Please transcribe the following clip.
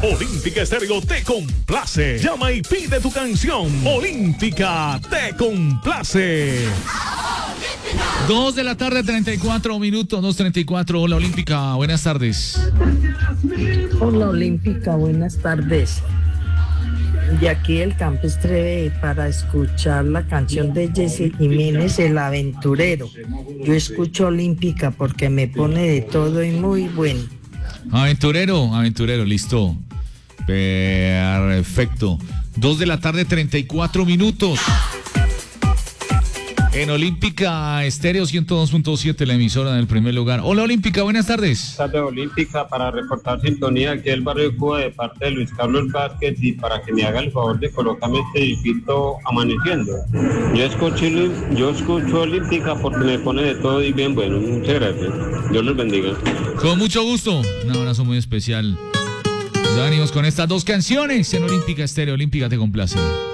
Olímpica Estéreo te complace. Llama y pide tu canción. Olímpica te complace. 2 de la tarde, 34 minutos, 2:34. Hola, Olímpica, buenas tardes. Hola, Olímpica, buenas tardes. De aquí el Campestre para escuchar la canción de Jesse Jiménez, El Aventurero. Yo escucho Olímpica porque me pone de todo y muy bueno. Aventurero, listo. Perfecto. 2 de la tarde, 34 minutos. En Olímpica Estéreo 102.7, la emisora del primer lugar. Hola, Olímpica, buenas tardes. Tarde Olímpica para reportar sintonía aquí del barrio de Cuba de parte de Luis Carlos Vázquez y para que me haga el favor de colocarme este disquito Amaneciendo. Yo escucho Olímpica porque me pone de todo y bien bueno. Muchas gracias. Dios los bendiga. Con mucho gusto. Un abrazo muy especial. Ya venimos con estas dos canciones en Olímpica Estéreo. Olímpica te complace.